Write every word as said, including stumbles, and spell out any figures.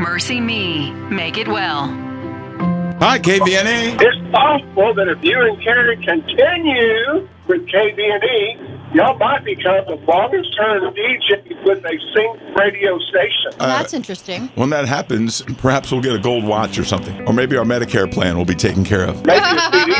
Mercy Me. Make it well. Hi, K V N E. It's possible that if you and Carrie continue with K V N E, y'all might become the longest term D J with a sync radio station. Well, that's uh, interesting. When that happens, perhaps we'll get a gold watch or something. Or maybe our Medicare plan will be taken care of. Maybe a C D